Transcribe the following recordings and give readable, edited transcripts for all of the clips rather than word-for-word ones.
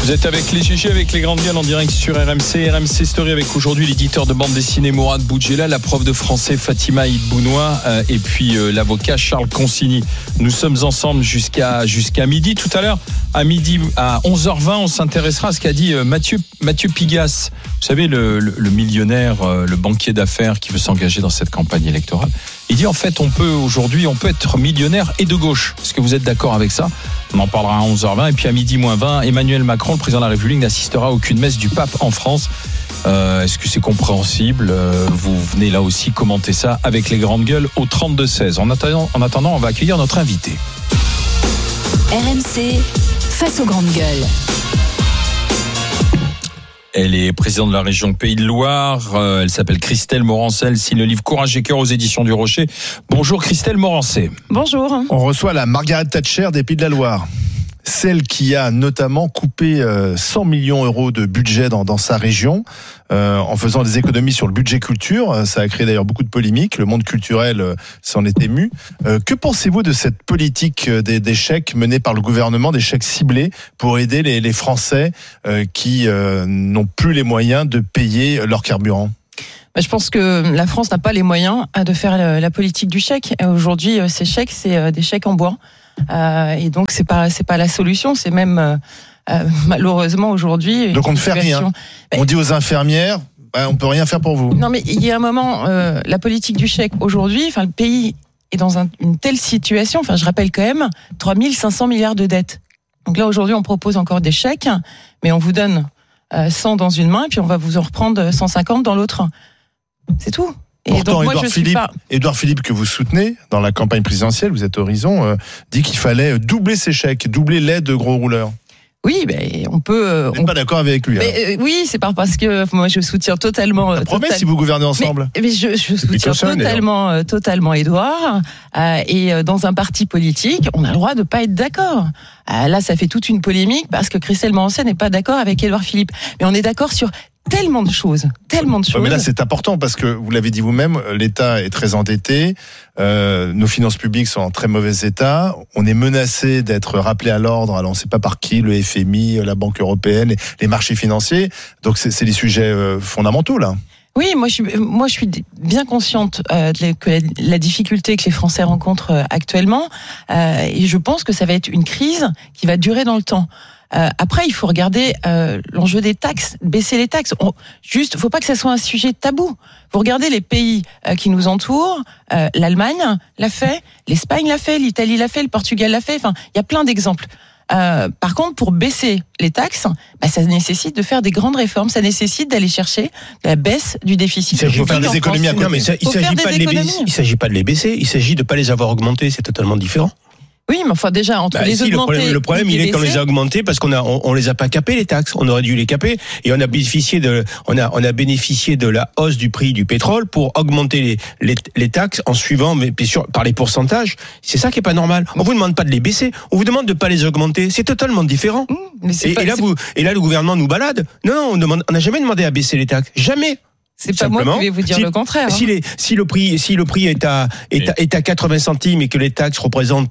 Vous êtes avec les GG, avec les grandes gueules en direct sur RMC. RMC Story avec aujourd'hui l'éditeur de bande dessinée Mourad Boudjela, la prof de français Fatima Ibounoua et puis l'avocat Charles Consigny. Nous sommes ensemble jusqu'à midi. Tout à l'heure, à midi, à 11h20, on s'intéressera à ce qu'a dit Mathieu Pigasse. Vous savez, le millionnaire, le banquier d'affaires qui veut s'engager dans cette campagne électorale. Il dit en fait, on peut être millionnaire et de gauche. Est-ce que vous êtes d'accord avec ça ? On en parlera à 11h20. Et puis à midi moins 20, Emmanuel Macron, le président de la République, n'assistera à aucune messe du pape en France. Est-ce que c'est compréhensible ? Vous venez là aussi commenter ça avec les grandes gueules au 32-16. En attendant, on va accueillir notre invité. RMC, face aux grandes gueules. Elle est présidente de la région Pays de Loire. Elle s'appelle Christelle Morancet. Signe le livre Courage et cœur aux éditions du Rocher. Bonjour Christelle Morancet. Bonjour. On reçoit la Margaret Thatcher des Pays de la Loire. Celle qui a notamment coupé 100 millions d'euros de budget dans sa région en faisant des économies sur le budget culture. Ça a créé d'ailleurs beaucoup de polémiques. Le monde culturel s'en est ému. Que pensez-vous de cette politique des chèques menée par le gouvernement, des chèques ciblés pour aider les Français qui n'ont plus les moyens de payer leur carburant ? Je pense que la France n'a pas les moyens de faire la politique du chèque. Aujourd'hui, ces chèques, c'est des chèques en bois. Et donc c'est pas la solution, c'est même malheureusement aujourd'hui. Donc on ne fait rien. On dit aux infirmières, on peut rien faire pour vous. Non mais il y a un moment, la politique du chèque aujourd'hui, le pays est dans une telle situation. Je rappelle quand même 3 500 milliards de dettes. Donc là aujourd'hui on propose encore des chèques, mais on vous donne 100 dans une main et puis on va vous en reprendre 150 dans l'autre. C'est tout. Et pourtant, Édouard Philippe, que vous soutenez dans la campagne présidentielle, vous êtes Horizon, dit qu'il fallait doubler ces chèques, doubler l'aide de gros rouleurs. Oui, on peut. Vous n'êtes pas d'accord avec lui. Oui, c'est pas parce que moi je soutiens totalement. Si vous gouvernez ensemble. Mais je soutiens totalement Édouard. Et dans un parti politique, on a le droit de pas être d'accord. Là, ça fait toute une polémique parce que Christelle Morancet n'est pas d'accord avec Édouard Philippe. Mais on est d'accord sur tellement de choses. Mais là, c'est important parce que vous l'avez dit vous-même, l'État est très endetté, nos finances publiques sont en très mauvais état, on est menacé d'être rappelé à l'ordre, alors on ne sait pas par qui, le FMI, la Banque européenne, les marchés financiers. Donc c'est des sujets fondamentaux là. Oui, moi je suis bien consciente que la difficulté que les Français rencontrent actuellement, et je pense que ça va être une crise qui va durer dans le temps. Après, il faut regarder l'enjeu des taxes, baisser les taxes. Faut pas que ça soit un sujet tabou. Vous regardez les pays qui nous entourent. L'Allemagne l'a fait, l'Espagne l'a fait, l'Italie l'a fait, le Portugal l'a fait. Il y a plein d'exemples. Par contre, pour baisser les taxes, ça nécessite de faire des grandes réformes. Ça nécessite d'aller chercher la baisse du déficit. Il faut faire des économies à côté. Non, mais il s'agit pas de les baisser. Il s'agit de pas les avoir augmentés. C'est totalement différent. Oui, mais déjà, entre les augmenter... Le problème, il est qu'on les a augmentés parce on les a pas capés, les taxes. On aurait dû les caper. Et on a bénéficié de la hausse du prix du pétrole pour augmenter les taxes en suivant, mais par les pourcentages. C'est ça qui est pas normal. On vous demande pas de les baisser. On vous demande de pas les augmenter. C'est totalement différent. Et là, le gouvernement nous balade. Non, on n'a jamais demandé à baisser les taxes. Jamais. C'est pas moi qui vais vous dire le contraire. Si le prix est à 80 centimes et que les taxes représentent,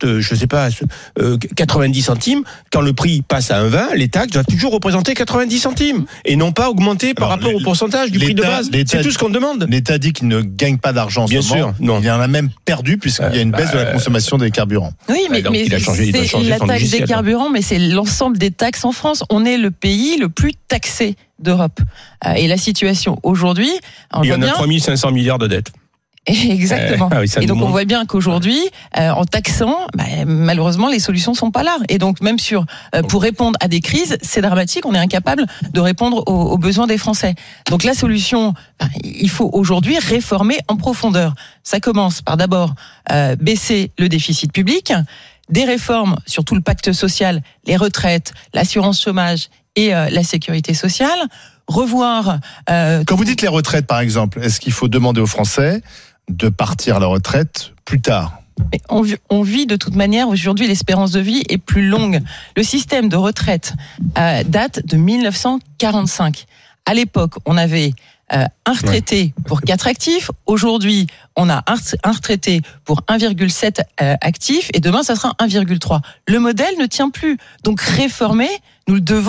90 centimes, quand le prix passe à 1,20, les taxes doivent toujours représenter 90 centimes et non pas augmenter par rapport au pourcentage du prix de base. C'est tout ce qu'on demande. L'État dit qu'il ne gagne pas d'argent en ce moment. Bien sûr, non. Il en a même perdu puisqu'il y a une baisse de la consommation des carburants. Oui, mais c'est la taxe des carburants, mais c'est l'ensemble des taxes en France. On est le pays le plus taxé d'Europe. Et la situation aujourd'hui... Il y en a 3 500 milliards de dettes. Exactement. Et donc on voit bien qu'aujourd'hui, en taxant, malheureusement les solutions sont pas là. Et donc même pour répondre à des crises, c'est dramatique. On est incapable de répondre aux besoins des Français. Donc la solution, il faut aujourd'hui réformer en profondeur. Ça commence par d'abord baisser le déficit public, des réformes sur tout le pacte social, les retraites, l'assurance chômage et la sécurité sociale, revoir... Quand vous dites les retraites, par exemple, est-ce qu'il faut demander aux Français de partir à la retraite plus tard ? Mais on vit de toute manière, aujourd'hui l'espérance de vie est plus longue. Le système de retraite date de 1945. À l'époque, on avait un retraité pour 4 actifs. Aujourd'hui, on a un retraité pour 1,7 actifs et demain, ça sera 1,3. Le modèle ne tient plus. Donc réformer, nous le devons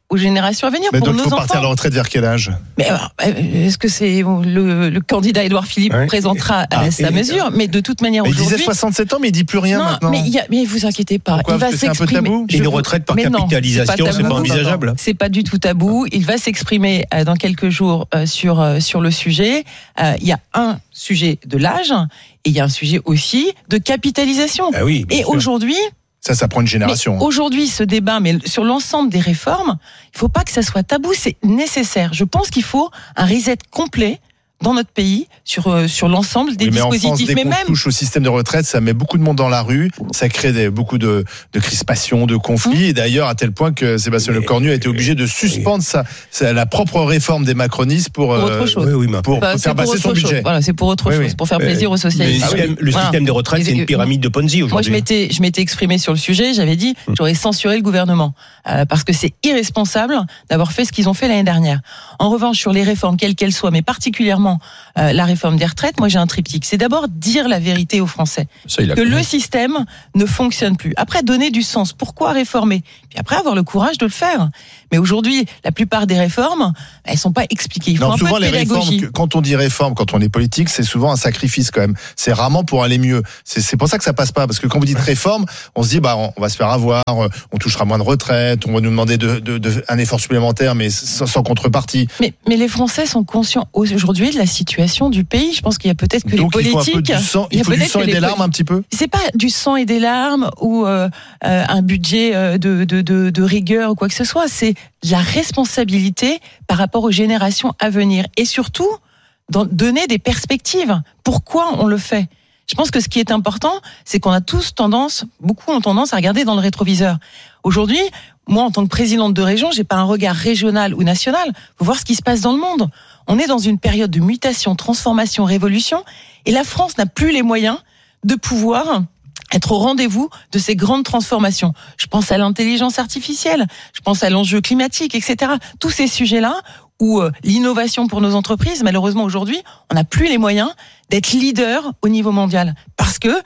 aux générations à venir. Mais pour donc, il nos faut enfants. partir à la retraite vers quel âge? Mais alors, est-ce que c'est le candidat Édouard Philippe présentera sa mesure? Mais de toute manière, Il aujourd'hui. disait 67 ans, mais il dit plus rien non, maintenant. mais vous inquiétez pas. Pourquoi? Il va Parce que c'est un peu s'exprimer. tabou. Et une retraite par Mais non, capitalisation, c'est pas tabou. envisageable. C'est pas du tout tabou. Il va s'exprimer dans quelques jours sur le sujet. Il y a un sujet de l'âge et il y a un sujet aussi de capitalisation. Ah oui, bien et sûr. aujourd'hui. Ça prend une génération. Mais aujourd'hui, ce débat, mais sur l'ensemble des réformes, il ne faut pas que ça soit tabou, c'est nécessaire. Je pense qu'il faut un reset complet dans notre pays sur l'ensemble des dispositifs. Mais en France, dès qu'on touche au système de retraite, ça met beaucoup de monde dans la rue, ça crée beaucoup de crispations, de conflits, et d'ailleurs à tel point que Sébastien Lecornu a été obligé de suspendre la propre réforme des macronistes pour autre chose. pour faire passer son budget. Voilà, c'est pour autre chose, pour faire plaisir aux socialistes. Le système de retraite, c'est une pyramide de Ponzi aujourd'hui. Moi, je m'étais exprimé sur le sujet, j'avais dit j'aurais censuré le gouvernement parce que c'est irresponsable d'avoir fait ce qu'ils ont fait l'année dernière. En revanche, sur les réformes, quelles qu'elles soient, mais particulièrement la réforme des retraites, moi j'ai un triptyque. C'est d'abord dire la vérité aux Français. Que le système ne fonctionne plus. Après, donner du sens. Pourquoi réformer? Puis après, avoir le courage de le faire. Mais aujourd'hui, la plupart des réformes, elles sont pas expliquées. Il faut un souvent peu de pédagogie. les réformes, quand on dit réforme, quand on est politique, c'est souvent un sacrifice quand même. C'est rarement pour aller mieux. C'est pour ça que ça passe pas. Parce que quand vous dites réforme, on se dit on va se faire avoir, on touchera moins de retraite, on va nous demander un effort supplémentaire, mais sans contrepartie. Mais les Français sont conscients aujourd'hui de la situation du pays. Je pense qu'il y a peut-être que donc, les politiques. Il faut du sang et des larmes un petit peu. C'est pas du sang et des larmes ou un budget de rigueur ou quoi que ce soit. C'est la responsabilité par rapport aux générations à venir et surtout donner des perspectives. Pourquoi on le fait? Je pense que ce qui est important, c'est qu'on a beaucoup ont tendance à regarder dans le rétroviseur. Aujourd'hui, moi, en tant que présidente de région, j'ai pas un regard régional ou national. Faut voir ce qui se passe dans le monde. On est dans une période de mutation, transformation, révolution, et la France n'a plus les moyens de pouvoir être au rendez-vous de ces grandes transformations. Je pense à l'intelligence artificielle, je pense à l'enjeu climatique, etc. Tous ces sujets-là où l'innovation pour nos entreprises, malheureusement aujourd'hui, on n'a plus les moyens d'être leader au niveau mondial parce que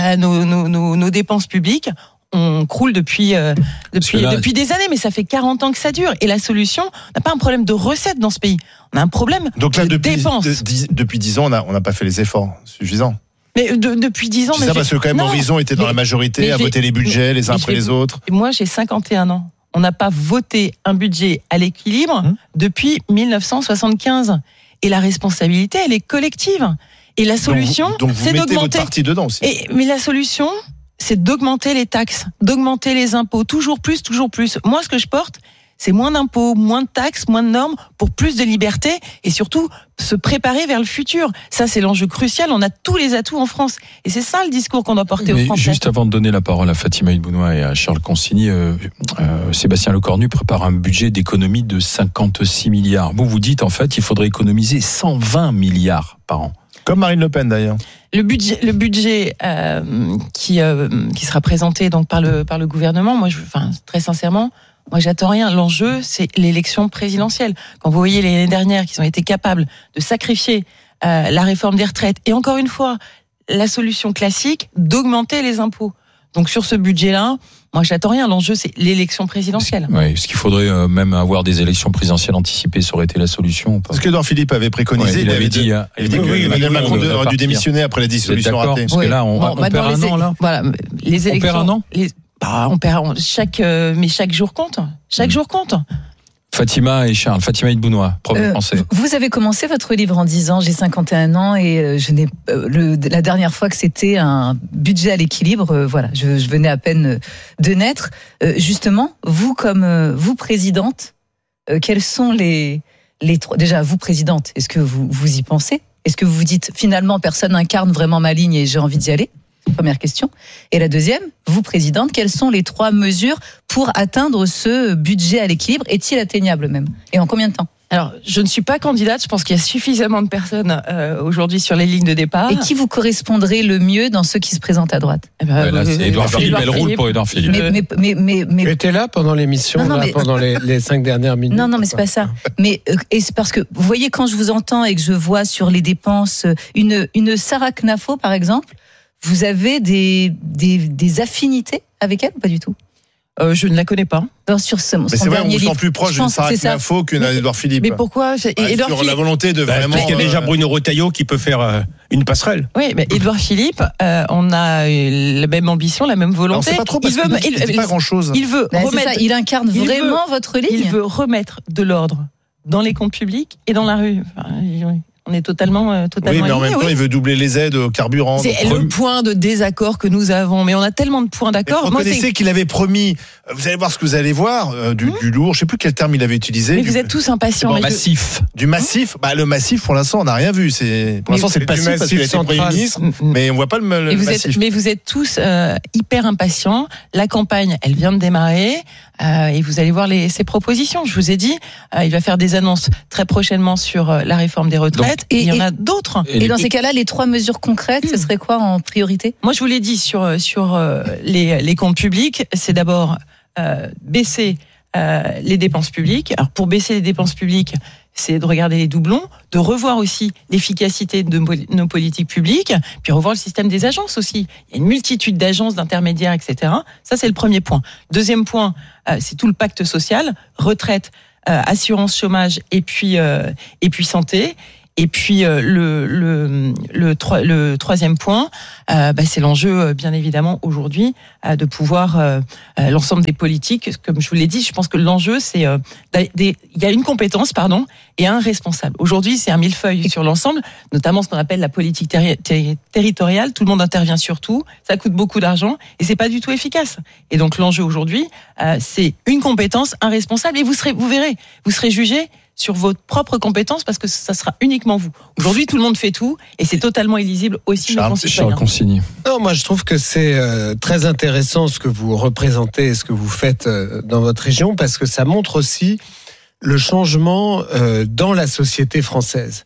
nos dépenses publiques on croule depuis des années, mais ça fait 40 ans que ça dure. Et la solution, on n'a pas un problème de recettes dans ce pays, on a un problème de dépenses. Depuis 10 ans, on n'a pas fait les efforts suffisants. Mais depuis 10 ans... C'est ça parce que quand même Horizon était dans la majorité à voter les budgets les uns après les autres. Moi, j'ai 51 ans. On n'a pas voté un budget à l'équilibre depuis 1975. Et la responsabilité, elle est collective. Et la solution, donc vous c'est mettez d'augmenter... votre parti dedans aussi. Mais la solution, c'est d'augmenter les taxes, d'augmenter les impôts, toujours plus, toujours plus. Moi, ce que je porte, c'est moins d'impôts, moins de taxes, moins de normes, pour plus de liberté et surtout se préparer vers le futur. Ça, c'est l'enjeu crucial. On a tous les atouts en France. Et c'est ça le discours qu'on doit porter aux Français. Juste avant de donner la parole à Fatima Bounoua et à Charles Consigny, Sébastien Lecornu prépare un budget d'économie de 56 milliards. Vous dites, en fait, il faudrait économiser 120 milliards par an. Comme Marine Le Pen d'ailleurs. Le budget qui sera présenté donc par le gouvernement, très sincèrement, moi j'attends rien. L'enjeu, c'est l'élection présidentielle. Quand vous voyez l'année dernière qu'ils ont été capables de sacrifier la réforme des retraites et encore une fois la solution classique d'augmenter les impôts. Donc sur ce budget-là, moi j'attends rien. L'enjeu, c'est l'élection présidentielle. Oui, ce qu'il faudrait même avoir des élections présidentielles anticipées, ça aurait été la solution. Ce qu'Édouard Philippe avait préconisé, il avait dit que Emmanuel Macron aurait dû démissionner après la dissolution ratée. Parce que là, on perd un an là. Voilà, les élections. On perd un an. On perd chaque jour compte. Chaque jour compte. Fatima et Charles, Fatima Bounoua, prof de français. Vous avez commencé votre livre en disant j'ai 51 ans et je n'ai la dernière fois que c'était un budget à l'équilibre, voilà, je venais à peine de naître. Justement, vous comme vous présidente, quels sont les trois, déjà vous présidente, est-ce que vous y pensez? Est-ce que vous vous dites finalement personne n'incarne vraiment ma ligne et j'ai envie d'y aller? Première question. Et la deuxième, vous, présidente, quelles sont les 3 mesures pour atteindre ce budget à l'équilibre? Est-il atteignable même? Et en combien de temps? Alors, je ne suis pas candidate. Je pense qu'il y a suffisamment de personnes aujourd'hui sur les lignes de départ. Et qui vous correspondrait le mieux dans ceux qui se présentent à droite? Là, c'est Édouard Philippe. Elle roule pour Édouard Philippe. Mais tu étais là pendant l'émission, pendant les 5 dernières minutes. Non, mais c'est pas ça. Mais et c'est parce que vous voyez, quand je vous entends et que je vois sur les dépenses une Sarah Knafo, par exemple, vous avez des affinités avec elle ou pas du tout? Je ne la connais pas. Alors, sur son mais c'est vrai, on dernier vous sent livre, plus proche d'une Sarah Knafo qu'une Édouard Philippe. Mais pourquoi Sur la volonté de vraiment. Parce qu'il y a déjà Bruno Retailleau qui peut faire une passerelle. Oui, mais Édouard Philippe, on a la même ambition, la même volonté. On sait pas trop parce qu'il dit pas grand-chose. Il veut remettre. Il incarne vraiment votre ligne. Il veut remettre de l'ordre dans les comptes publics et dans la rue. Enfin, on est totalement oui, mais en même temps, il veut doubler les aides au carburant. C'est le point de désaccord que nous avons. Mais on a tellement de points d'accord. Reconnaissez qu'il avait promis, vous allez voir ce que vous allez voir, du lourd, je ne sais plus quel terme il avait utilisé. Mais vous êtes tous impatients. Massif. Du massif. Le massif, pour l'instant, on n'a rien vu. Pour l'instant, c'est le passif parce qu'il a été Premier ministre, mais on ne voit pas le massif. Mais vous êtes tous hyper impatients. La campagne, elle vient de démarrer. Et vous allez voir ses propositions. Je vous ai dit, il va faire des annonces très prochainement sur la réforme des retraites. Et il y en a d'autres. Et dans ces cas-là, les 3 mesures concrètes, ce serait quoi en priorité ? Moi, je vous l'ai dit sur les comptes publics, c'est d'abord baisser les dépenses publiques. Alors, pour baisser les dépenses publiques, c'est de regarder les doublons, de revoir aussi l'efficacité de nos politiques publiques, puis revoir le système des agences aussi. Il y a une multitude d'agences, d'intermédiaires, etc. Ça, c'est le premier point. Deuxième point, c'est tout le pacte social, retraite, assurance chômage et puis santé. Et puis le troisième point, c'est l'enjeu bien évidemment aujourd'hui de pouvoir l'ensemble des politiques. Comme je vous l'ai dit, je pense que l'enjeu c'est il y a une compétence et un responsable. Aujourd'hui, c'est un millefeuille sur l'ensemble, notamment ce qu'on appelle la politique territoriale. Tout le monde intervient sur tout, ça coûte beaucoup d'argent et c'est pas du tout efficace. Et donc l'enjeu aujourd'hui, c'est une compétence, un responsable et vous serez jugé sur votre propre compétence parce que ça sera uniquement vous. Aujourd'hui, tout le monde fait tout et c'est totalement illisible aussi nos concitoyens. Charles Consigny. Non, moi je trouve que c'est très intéressant ce que vous représentez et ce que vous faites dans votre région parce que ça montre aussi le changement dans la société française.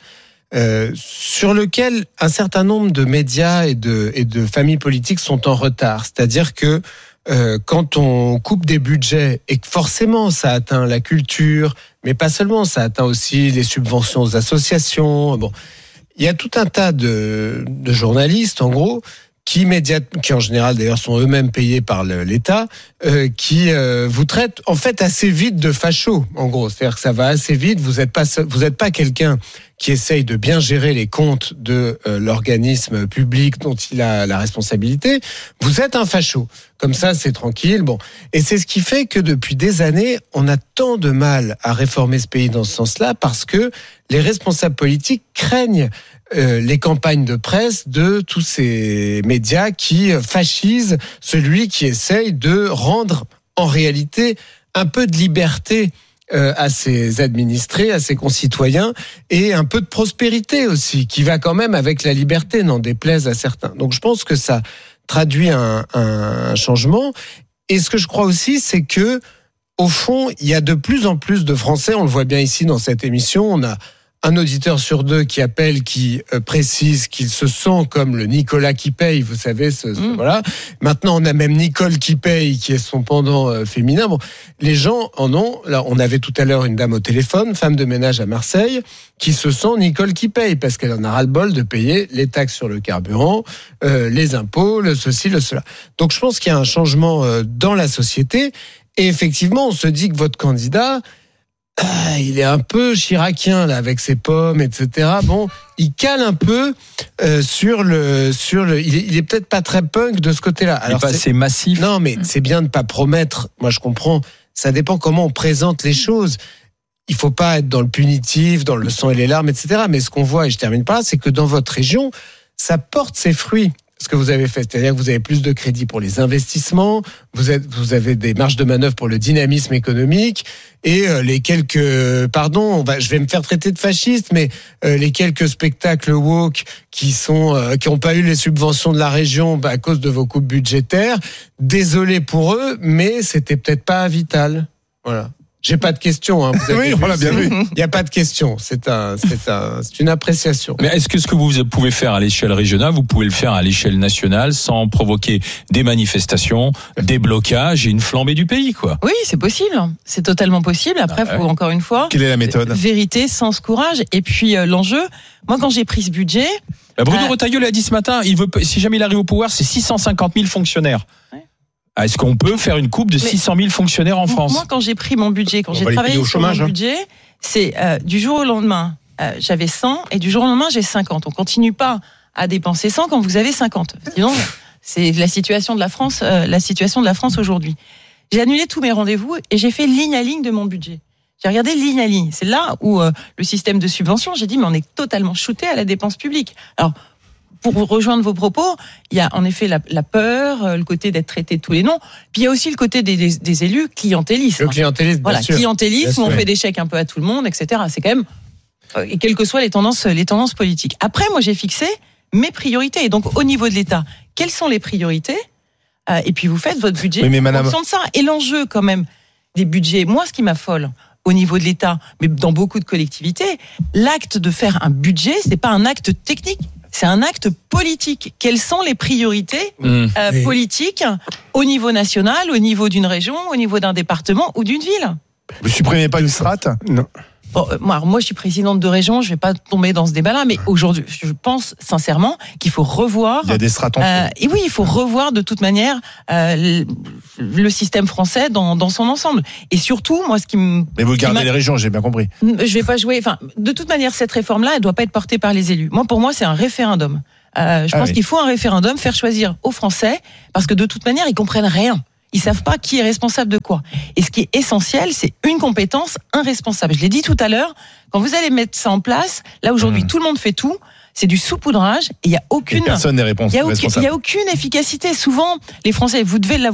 Sur lequel un certain nombre de médias et de familles politiques sont en retard. C'est-à-dire que quand on coupe des budgets et que forcément ça atteint la culture, mais pas seulement, ça atteint aussi les subventions aux associations. Bon, il y a tout un tas de journalistes, en gros, qui en général d'ailleurs sont eux-mêmes payés par l'État, qui vous traitent en fait assez vite de facho. En gros, c'est-à-dire que ça va assez vite. Vous êtes pas quelqu'un qui essaye de bien gérer les comptes de l'organisme public dont il a la responsabilité. Vous êtes un facho. Comme ça, c'est tranquille. Bon, et c'est ce qui fait que depuis des années, on a tant de mal à réformer ce pays dans ce sens-là parce que les responsables politiques craignent les campagnes de presse de tous ces médias qui fascisent celui qui essaye de rendre en réalité un peu de liberté à ses administrés, à ses concitoyens et un peu de prospérité aussi qui va quand même avec la liberté, n'en déplaise à certains. Donc je pense que ça traduit un changement et ce que je crois aussi c'est que au fond il y a de plus en plus de Français, on le voit bien ici dans cette émission, on a un auditeur sur 2 qui appelle, qui précise qu'il se sent comme le Nicolas qui paye, vous savez, voilà. Maintenant, on a même Nicole qui paye, qui est son pendant féminin. Bon, les gens en ont. Là, on avait tout à l'heure une dame au téléphone, femme de ménage à Marseille, qui se sent Nicole qui paye parce qu'elle en a ras-le-bol de payer les taxes sur le carburant, les impôts, le ceci, le cela. Donc, je pense qu'il y a un changement dans la société. Et effectivement, on se dit que votre candidat, il est un peu chiracien là avec ses pommes, etc. Bon, il cale un peu sur le. Il est peut-être pas très punk de ce côté-là. Alors c'est massif. Non, mais c'est bien de pas promettre. Moi, je comprends. Ça dépend comment on présente les choses. Il faut pas être dans le punitif, dans le sang et les larmes, etc. Mais ce qu'on voit, et je termine par là, c'est que dans votre région, ça porte ses fruits. Ce que vous avez fait, c'est-à-dire que vous avez plus de crédits pour les investissements, vous avez des marges de manœuvre pour le dynamisme économique et les quelques, je vais me faire traiter de fasciste, mais les quelques spectacles woke qui ont pas eu les subventions de la région à cause de vos coupes budgétaires. Désolé pour eux, mais c'était peut-être pas vital. Voilà. J'ai pas de questions. Hein. Vous avez oui, on l'a bien vu. Il y a pas de questions. C'est une appréciation. Mais est-ce que ce que vous pouvez faire à l'échelle régionale, vous pouvez le faire à l'échelle nationale sans provoquer des manifestations, des blocages et une flambée du pays, quoi? Oui, c'est possible. C'est totalement possible. Après, faut encore une fois. Quelle est la méthode? Vérité, sens, courage. Et puis l'enjeu. Moi, quand j'ai pris ce budget. Bruno Retailleau l'a dit ce matin. Si jamais il arrive au pouvoir, c'est 650 000 fonctionnaires. Ouais. Est-ce qu'on peut faire une coupe de 600 000 fonctionnaires en France? Moi, quand j'ai pris mon budget, quand On j'ai va les travaillé payer au sur chômage, mon budget, c'est du jour au lendemain, j'avais 100 et du jour au lendemain, j'ai 50. On continue pas à dépenser 100 quand vous avez 50. Sinon, c'est la situation de la France aujourd'hui. J'ai annulé tous mes rendez-vous et j'ai fait ligne à ligne de mon budget. J'ai regardé ligne à ligne. C'est là où le système de subvention, j'ai dit, mais on est totalement shooté à la dépense publique. Alors, pour rejoindre vos propos, il y a en effet la peur, le côté d'être traité de tous les noms. Puis il y a aussi le côté des élus clientélistes. Le clientélisme, Voilà, bien sûr. clientélisme, Bien on sûr. fait des chèques un peu à tout le monde, etc. C'est quand même, et quelles que soient les tendances politiques. Après, moi, j'ai fixé mes priorités. Et donc, au niveau de l'État, quelles sont les priorités? Et puis, vous faites votre budget Oui, mais en madame- fonction de ça. Et l'enjeu, quand même, des budgets, moi, ce qui m'affole au niveau de l'État, mais dans beaucoup de collectivités, l'acte de faire un budget, c'est pas un acte technique. C'est un acte politique. Quelles sont les priorités Oui. politiques au niveau national, au niveau d'une région, au niveau d'un département ou d'une ville? Vous supprimez pas une strate? Non. Bon, moi, je suis présidente de région, je vais pas tomber dans ce débat-là, mais aujourd'hui, je pense sincèrement qu'il faut revoir. Il y a des strates en dessous. Et oui, il faut revoir de toute manière le système français dans son ensemble. Et surtout, moi, ce qui me, Mais vous gardez m'a- les régions, j'ai bien compris. je vais pas jouer. Enfin, de toute manière, cette réforme-là, elle doit pas être portée par les élus. Pour moi, c'est un référendum. Je pense oui. qu'il faut un référendum, faire choisir aux Français, parce que de toute manière, ils comprennent rien. Ils savent pas qui est responsable de quoi. Et ce qui est essentiel, c'est une compétence, un responsable. Je l'ai dit tout à l'heure, quand vous allez mettre ça en place, là aujourd'hui, tout le monde fait tout, c'est du saupoudrage, et il y a Et aucune, personne n'est il y a responsable. aucune efficacité. Souvent, les Français, vous devez l'avoir.